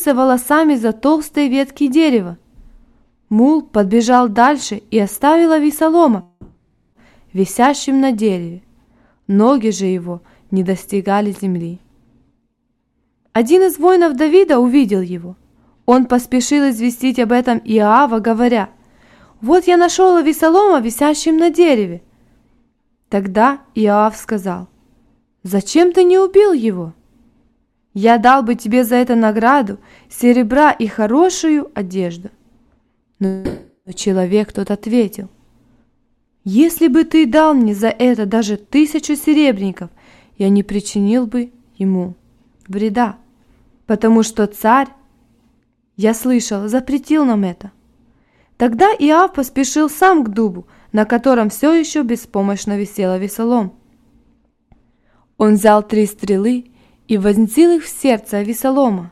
зацепился волосами за толстые ветки дерева. Мул подбежал дальше и оставил Авесолома висящим на дереве. Ноги же его не достигали земли. Один из воинов Давида увидел его. Он поспешил известить об этом Иоава, говоря: «Вот я нашел Авесолома висящим на дереве». Тогда Иоав сказал: «Зачем ты не убил его? Я дал бы тебе за это награду серебра и хорошую одежду». Но человек тот ответил: «Если бы ты дал мне за это даже 1000 серебряников, я не причинил бы ему вреда, потому что царь, я слышал, запретил нам это». Тогда Иоав поспешил сам к дубу, на котором все еще беспомощно висел Авесолом. Он взял 3 стрелы и вонзил их в сердце Авесолома,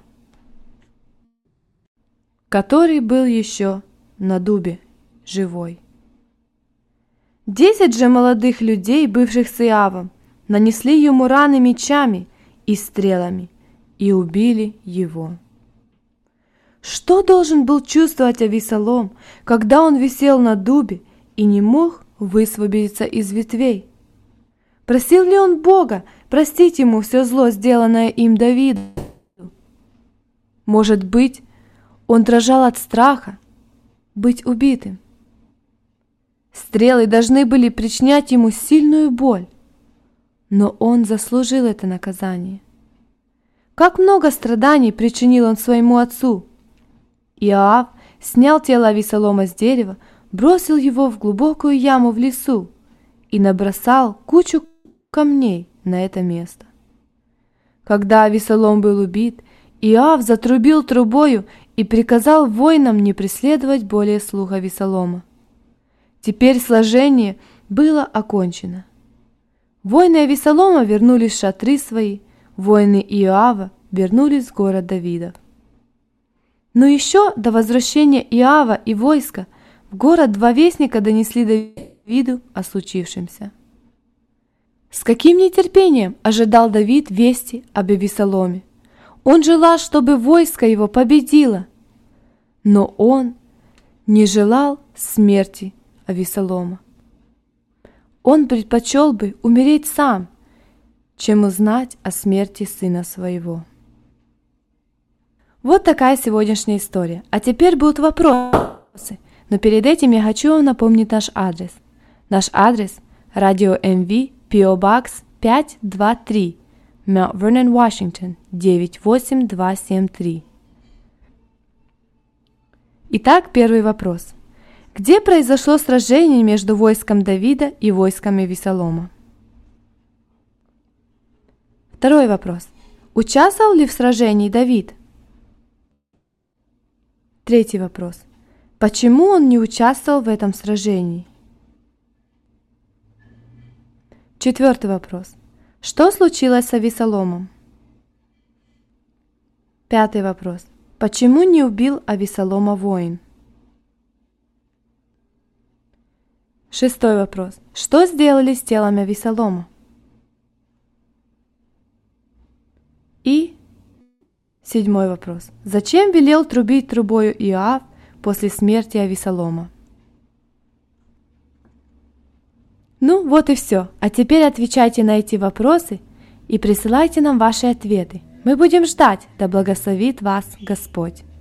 который был еще на дубе живой. 10 же молодых людей, бывших с Иоавом, нанесли ему раны мечами и стрелами и убили его. Что должен был чувствовать Авесолом, когда он висел на дубе и не мог высвободиться из ветвей? Просил ли он Бога простить ему все зло, сделанное им Давиду? Может быть, он дрожал от страха быть убитым. Стрелы должны были причинять ему сильную боль, но он заслужил это наказание. Как много страданий причинил он своему отцу! Иоав снял тело Авесолома с дерева, бросил его в глубокую яму в лесу и набросал кучу камней на это место. Когда Авесолом был убит, Иоав затрубил трубою и приказал воинам не преследовать более слуг Авесолома. Теперь сражение было окончено. Воины Авесолома вернулись в шатры свои, воины Иоава вернулись в город Давидов. Но еще до возвращения Иоава и войска в город 2 вестника донесли Давиду о случившемся. С каким нетерпением ожидал Давид вести об Авесоломе! Он желал, чтобы войско его победило, но он не желал смерти Авесолома. Он предпочел бы умереть сам, чем узнать о смерти сына своего. Вот такая сегодняшняя история. А теперь будут вопросы. Но перед этим я хочу вам напомнить наш адрес. Наш адрес – Радио МВ, P.O. Box 523, Mount Vernon, Washington, 98273. Итак, первый вопрос. Где произошло сражение между войском Давида и войском Авесолома? Второй вопрос. Участвовал ли в сражении Давид? Третий вопрос. Почему он не участвовал в этом сражении? Четвертый вопрос. Что случилось с Авесоломом? Пятый вопрос. Почему не убил Авесолома воин? Шестой вопрос. Что сделали с телом Авесолома? И седьмой вопрос. Зачем велел трубить трубою Иоав после смерти Авесолома? Ну, вот и все. А теперь отвечайте на эти вопросы и присылайте нам ваши ответы. Мы будем ждать, да благословит вас Господь.